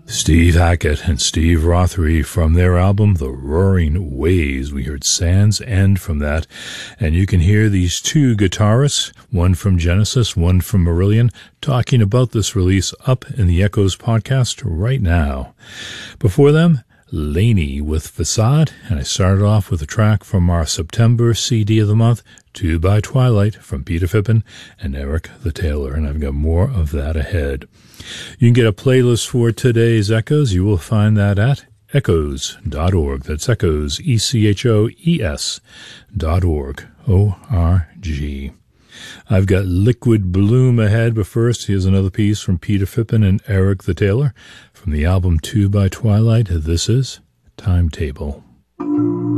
Steve Hackett and Steve Rothery from their album The Roaring Waves. We heard Sands End from that, and you can hear these two guitarists, one from Genesis, one from Marillion, talking about this release up in the Echoes podcast right now. Before them, Laney with Facade, and I started off with a track from our September CD of the month, 2 by Twilight from Peter Phippen and Eric the Tailor, and I've got more of that ahead. You can get a playlist for today's Echoes. You will find that at echoes.org. That's Echoes, ECHOES.org, O-R-G. I've got Liquid Bloom ahead, but first, here's another piece from Peter Phippen and Eric the Tailor from the album 2 by Twilight. This is Timetable.